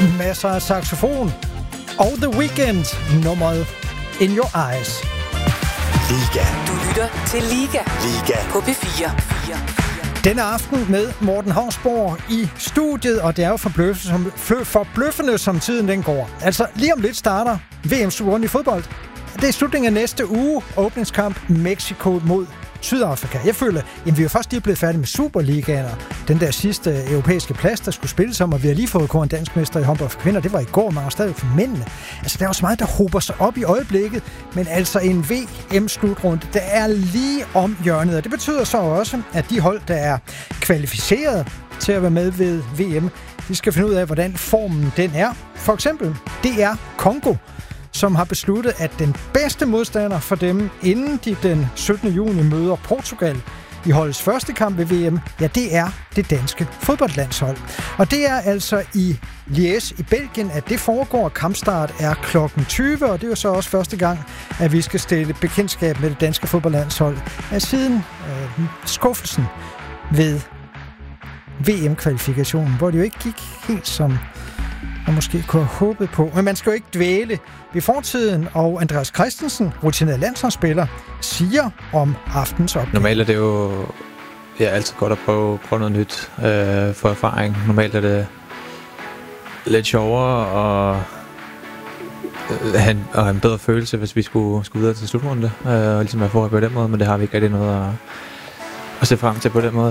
Masser af saxofon. Og The Weeknd, nummeret In Your Eyes. Liga. Du lytter til Liga på P4. Denne aften med Morten Hausborg i studiet, og det er jo forbløffende, som tiden den går. Altså, lige om lidt starter VM-slutrunde i fodbold. Det er slutningen af næste uge, åbningskamp Mexico mod Sydafrika. Jeg føler, at vi er først lige blevet færdige med Superligaen, og den der sidste europæiske plads, der skulle spilles om, og vi har lige fået kåret en dansk mester i håndbold for kvinder. Det var i går, men også stadig for mændene. Altså, der er også meget, der hober sig op i øjeblikket, men altså en VM-slutrunde, der er lige om hjørnet, og det betyder så også, at de hold, der er kvalificeret til at være med ved VM, de skal finde ud af, hvordan formen den er. For eksempel, det er Congo, som har besluttet, at den bedste modstander for dem, inden de den 17. juni møder Portugal i holdets første kamp ved VM, ja, det er det danske fodboldlandshold. Og det er altså i Liège i Belgien, at det foregår. Kampstart er kl. 20, og det er jo så også første gang, at vi skal stille bekendtskab med det danske fodboldlandshold siden skuffelsen ved VM-kvalifikationen, hvor det jo ikke gik helt som man måske kunne have håbet på. Men man skal jo ikke dvæle ved fortiden, og Andreas Christensen, rutineret landsholdsspiller, siger om aftens opgave. Normalt er det jo altid godt at prøve noget nyt for erfaring. Normalt er det lidt sjovere og have en bedre følelse, hvis vi skulle videre til slutrunde, og ligesom at få på den måde, men det har vi ikke rigtig noget at se frem til på den måde.